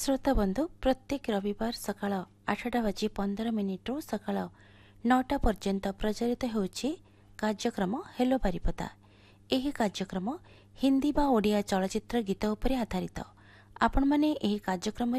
श्रोता बंधु प्रत्येक रविवार सकाळ 8:15 रु सकाळ 9टा पर्यंत प्रचारित होउछि कार्यक्रम हेलो बारिपदा। एही कार्यक्रम हिंदी बा ओडिया चलचित्र गीत उपरे आधारित। आपण माने एही कार्यक्रम